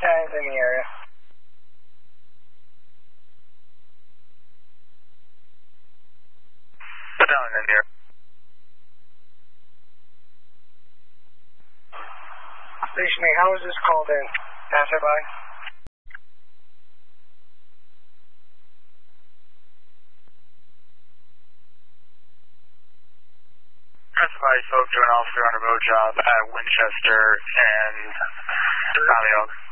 Yeah, he's in the area. Put down in here. Station 8, how was this called in? Passerby? Passerby spoke to an officer on a road job at Winchester and Valley Oak.